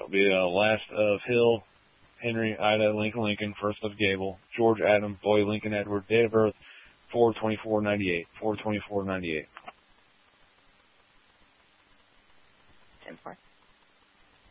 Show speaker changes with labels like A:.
A: It'll be last of Hill, Henry, Ida, Lincoln, first of Gable, George, Adam, Boy, Lincoln, Edward, date of birth, 4/24/98, 4/24/98.